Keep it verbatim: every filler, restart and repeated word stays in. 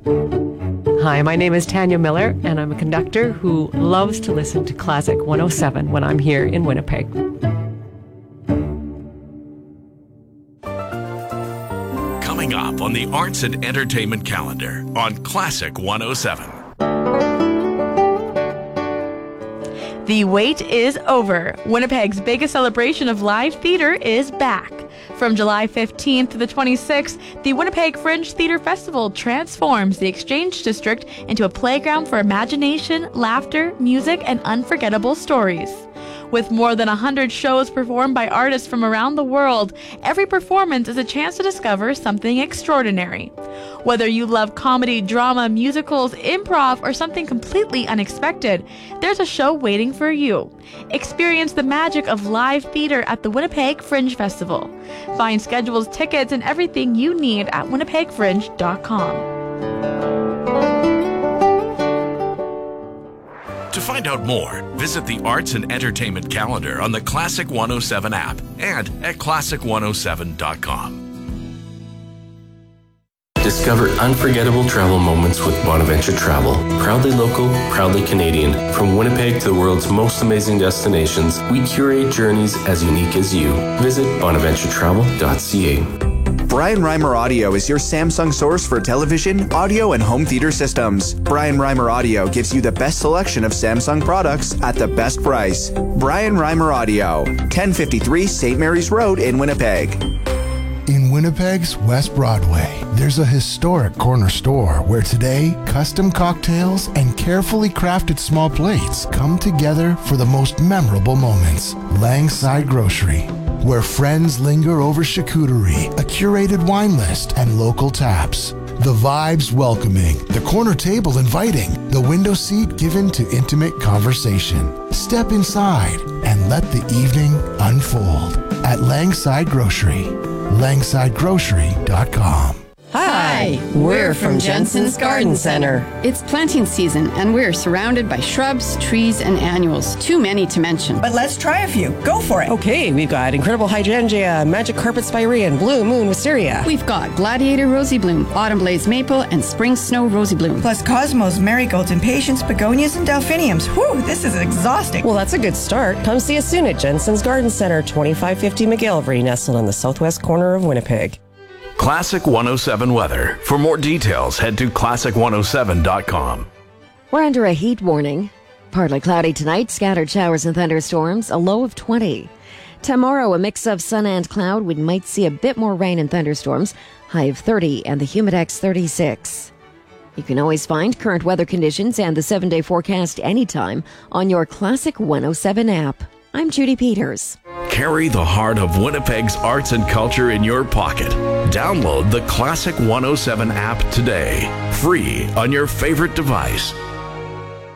Hi, my name is Tanya Miller, and I'm a conductor who loves to listen to Classic one oh seven when I'm here in Winnipeg. Coming up on the Arts and Entertainment Calendar on Classic one oh seven. The wait is over. Winnipeg's biggest celebration of live theater is back. From July fifteenth to the twenty-sixth, the Winnipeg Fringe Theatre Festival transforms the Exchange District into a playground for imagination, laughter, music, and unforgettable stories. With more than one hundred shows performed by artists from around the world, every performance is a chance to discover something extraordinary. Whether you love comedy, drama, musicals, improv, or something completely unexpected, there's a show waiting for you. Experience the magic of live theater at the Winnipeg Fringe Festival. Find schedules, tickets, and everything you need at winnipeg fringe dot com. To find out more, visit the Arts and Entertainment Calendar on the Classic one oh seven app and at classic one oh seven dot com. Discover unforgettable travel moments with Bonaventure Travel. Proudly local, proudly Canadian. From Winnipeg to the world's most amazing destinations, we curate journeys as unique as you. Visit bonaventure travel dot c a. Brian Reimer Audio is your Samsung source for television, audio, and home theater systems. Brian Reimer Audio gives you the best selection of Samsung products at the best price. Brian Reimer Audio, ten fifty-three Saint Mary's Road in Winnipeg. In Winnipeg's West Broadway, there's a historic corner store where today, custom cocktails and carefully crafted small plates come together for the most memorable moments. Langside Grocery, where friends linger over charcuterie, a curated wine list, and local taps. The vibes welcoming, the corner table inviting, the window seat given to intimate conversation. Step inside and let the evening unfold at Langside Grocery. langside grocery dot com. Hi, we're from Jensen's Garden Center. It's planting season, and we're surrounded by shrubs, trees, and annuals. Too many to mention. But let's try a few. Go for it. Okay, we've got Incredible Hydrangea, Magic Carpet Spirea, Blue Moon Wisteria. We've got Gladiator Rosy Bloom, Autumn Blaze Maple, and Spring Snow Rosy Bloom. Plus Cosmos, Marigolds, Impatiens, Begonias, and Delphiniums. Whew, this is exhausting. Well, that's a good start. Come see us soon at Jensen's Garden Center, twenty-five fifty McGillivray, nestled on the southwest corner of Winnipeg. Classic one oh seven weather. For more details, head to classic one oh seven dot com. We're under a heat warning. Partly cloudy tonight, scattered showers and thunderstorms, a low of twenty. Tomorrow, a mix of sun and cloud. We might see a bit more rain and thunderstorms, high of thirty, and the Humidex thirty-six. You can always find current weather conditions and the seven-day forecast anytime on your Classic one oh seven app. I'm Judy Peters. Carry the heart of Winnipeg's arts and culture in your pocket. Download the Classic one oh seven app today, free on your favorite device.